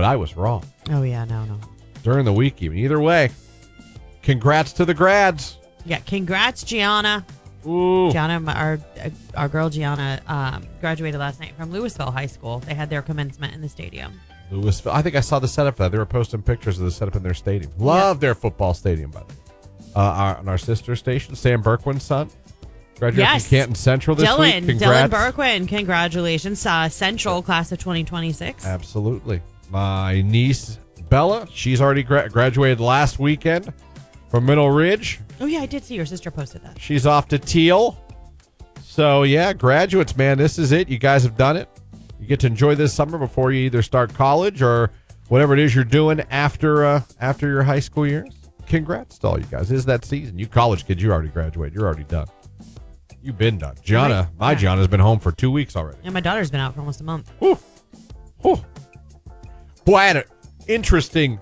but I was wrong. Oh, yeah, no. During the week, even. Either way, congrats to the grads. Yeah, congrats, Gianna. Ooh. Gianna, our girl Gianna, graduated last night from Louisville High School. They had their commencement in the stadium. Louisville. I think I saw the setup for that. They were posting pictures of the setup in their stadium. Love their football stadium, by the way. On our sister station, Sam Berkwin's son. Graduated from Canton Central this week. Dylan Berkwin, congratulations. Central class of 2026. Absolutely. My niece, Bella, she's already graduated last weekend from Middle Ridge. Oh, yeah, I did see your sister posted that. She's off to Teal. So, yeah, graduates, man, this is it. You guys have done it. You get to enjoy this summer before you either start college or whatever it is you're doing after your high school years. Congrats to all you guys. It is that season. You college kids, you already graduated. You're already done. You've been done. Gianna, Gianna's been home for 2 weeks already. And my daughter's been out for almost a month. Whew. Whew. Boy, I had an interesting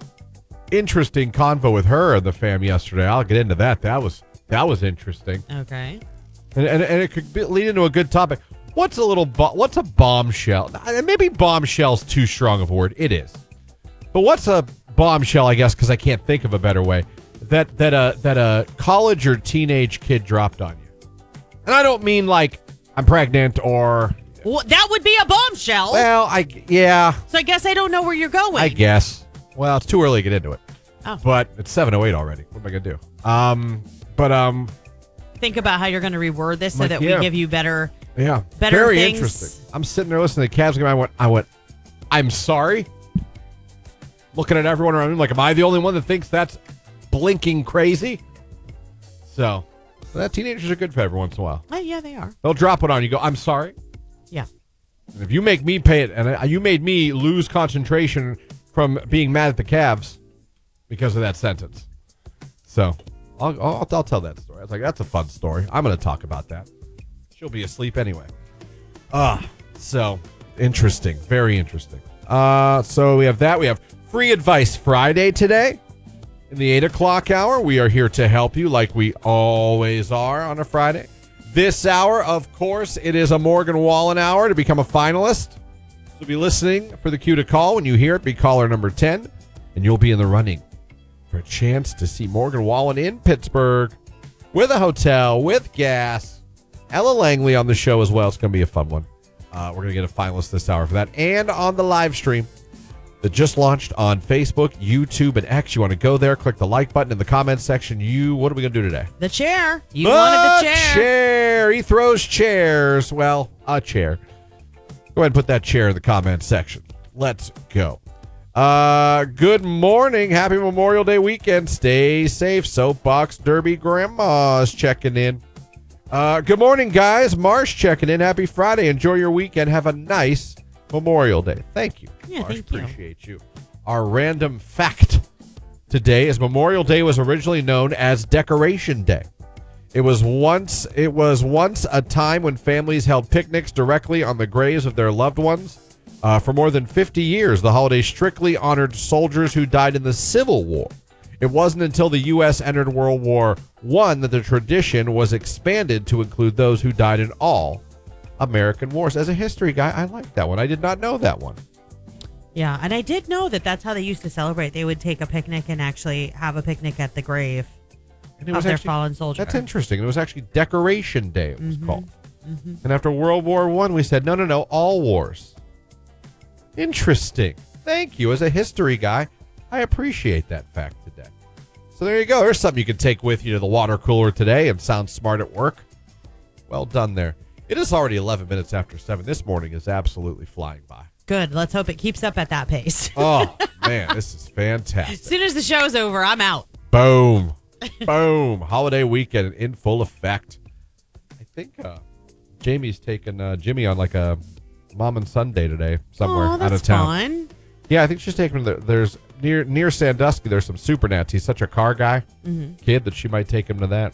convo with her and the fam yesterday. I'll get into that. That was interesting. Okay. And it could lead into a good topic. What's a bombshell? And maybe bombshell's too strong of a word. It is. But what's a bombshell, I guess, because I can't think of a better way, that a college or teenage kid dropped on you? And I don't mean like I'm pregnant or... Well, that would be a bombshell. Well, So I guess I don't know where you're going. I guess. Well, it's too early to get into it. Oh. But it's 7:08 already. What am I going to do? Think about how you're going to reword this so that we give you better very things. Interesting. I'm sitting there listening to the Cavs game. I went, I'm sorry? Looking at everyone around me like, am I the only one that thinks that's blinking crazy? So, teenagers are good for every once in a while. Yeah, they are. They'll drop it on you. Go, I'm sorry? Yeah. And if you make me pay it, and you made me lose concentration from being mad at the Cavs because of that sentence. So, I'll tell that story. I was like, that's a fun story. I'm going to talk about that. She'll be asleep anyway. So, interesting. Very interesting. So we have that. We have Free Advice Friday today. In the 8 o'clock hour, we are here to help you like we always are on a Friday. This hour, of course, it is a Morgan Wallen hour to become a finalist. So be listening for the cue to call. When you hear it, be caller number 10, and you'll be in the running for a chance to see Morgan Wallen in Pittsburgh with a hotel, with gas. Ella Langley on the show as well. It's going to be a fun one. We're going to get a finalist this hour for that. And on the live stream that just launched on Facebook, YouTube, and X. You want to go there, click the like button in the comments section. What are we going to do today? The chair. You wanted the chair. He throws chairs. Well, a chair. Go ahead and put that chair in the comments section. Let's go. Good morning. Happy Memorial Day weekend. Stay safe. Soapbox Derby Grandma's checking in. Good morning, guys. Marsh checking in. Happy Friday. Enjoy your weekend. Have a nice Memorial Day. Thank you. Yeah, Marsh, thank you. appreciate you. Our random fact today is Memorial Day was originally known as Decoration Day. It was once a time when families held picnics directly on the graves of their loved ones. For more than 50 years, the holiday strictly honored soldiers who died in the Civil War. It wasn't until the U.S. entered World War I that the tradition was expanded to include those who died in all American wars. As a history guy, I like that one. I did not know that one. Yeah, and I did know that that's how they used to celebrate. They would take a picnic and actually have a picnic at the grave of their fallen soldier. That's interesting. It was actually Decoration Day, it was called. Mm-hmm. And after World War I, we said, no, all wars. Interesting. Thank you. As a history guy, I appreciate that fact today. So there you go. There's something you can take with you to the water cooler today and sound smart at work. Well done there. It is already 11 minutes after 7. This morning is absolutely flying by. Good. Let's hope it keeps up at that pace. Oh, man, this is fantastic. As soon as the show's over, I'm out. Boom. Boom. Holiday weekend in full effect. I think Jamie's taking Jimmy on like a mom and son day today somewhere out of town. Fun. Yeah, I think she's taking him. There's near Sandusky, there's some Supernats. He's such a car guy, kid, that she might take him to that.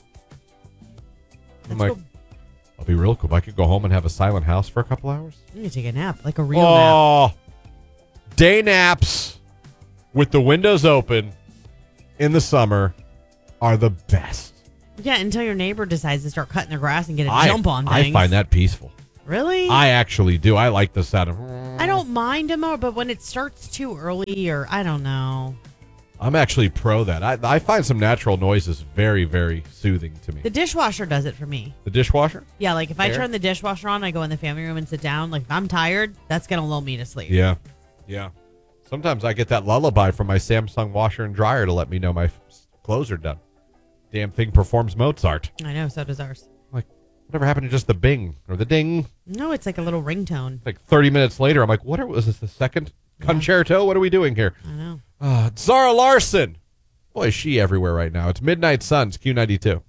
I'm like, cool. I'll be real cool. I could go home and have a silent house for a couple hours. You can take a nap, like a real nap. Day naps with the windows open in the summer are the best. Yeah, until your neighbor decides to start cutting their grass and get a jump on things. I find that peaceful. Really? I actually do. I like the sound of... I I don't mind them, but when it starts too early, or I don't know. I'm actually pro that. I find some natural noises very, very soothing to me. The dishwasher does it for me. The dishwasher? Yeah, like if I Fair. turn the dishwasher on, I go in the family room and sit down. Like if I'm tired, that's gonna lull me to sleep. Yeah. Yeah. Sometimes I get that lullaby from my Samsung washer and dryer to let me know my clothes are done. Damn thing performs Mozart. I know, so does ours. Like, whatever happened to just the bing or the ding? No, it's like a little ringtone. Like 30 minutes later, I'm like, was this the second concerto? What are we doing here? I know. Zara Larson. Boy, is she everywhere right now. It's Midnight Suns, Q92.